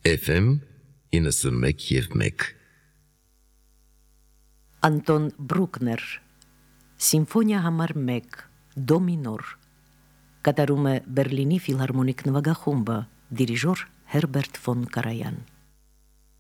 FM 91.1 Անտոն Բրուկներ Սիմֆոնիա համար 1 դո մինոր կատարում է Բերլինի ֆիլհարմոնիկ նվագախումբը դիրիժոր Հերբերտ ֆոն Կարայան